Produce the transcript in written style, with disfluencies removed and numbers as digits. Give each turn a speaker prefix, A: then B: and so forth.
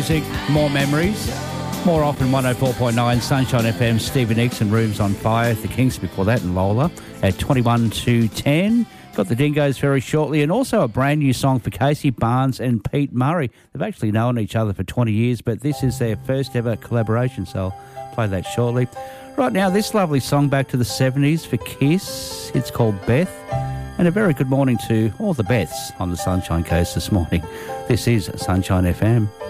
A: Music, more memories. More often 104.9 Sunshine FM, Stevie Nicks and Rooms on Fire. The Kinks before that and Lola at 21 to 10. Got the Dingoes very shortly, and also a brand new song for Casey Barnes and Pete Murray. They've actually known each other for 20 years, but this is their first ever collaboration, so I'll play that shortly. Right now, this lovely song back to the 70s for Kiss. It's called Beth. And a very good morning to all the Beths on the Sunshine Coast this morning. This is Sunshine FM.